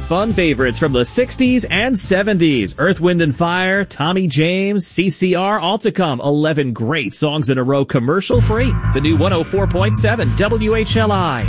fun favorites from the 60s and 70s. Earth, Wind and Fire, Tommy James, CCR, all to come. 11 great songs in a row, commercial free. The new 104.7 WHLI.